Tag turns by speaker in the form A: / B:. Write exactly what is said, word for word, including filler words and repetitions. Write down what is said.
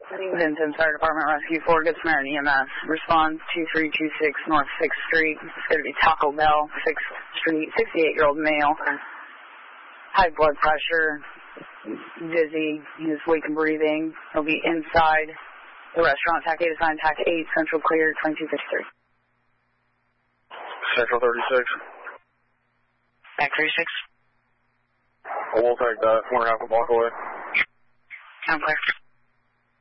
A: Vincent Fire Department Rescue four, Good Samaritan E M S. Response two three two six North sixth Street. It's going to be Taco Bell, sixth Street, sixty-eight-year-old male. High blood pressure, dizzy, he's weak and breathing. He'll be inside the restaurant. T A C eight assigned, T A C eight, Central clear, twenty-two fifty-three.
B: Central thirty-six.
C: T A C thirty-six.
B: We'll take that. One and a half a block away.
C: I'm clear.